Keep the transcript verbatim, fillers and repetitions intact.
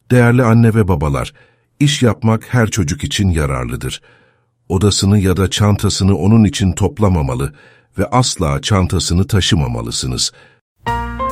Değerli anne ve babalar, iş yapmak her çocuk için yararlıdır. Odasını ya da çantasını onun için toplamamalı ve asla çantasını taşımamalısınız.